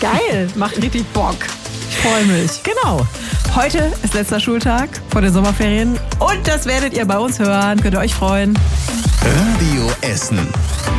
Geil, macht richtig Bock. Ich freue mich. Genau. Heute ist letzter Schultag vor den Sommerferien und das werdet ihr bei uns hören. Könnt ihr euch freuen. Radio Essen.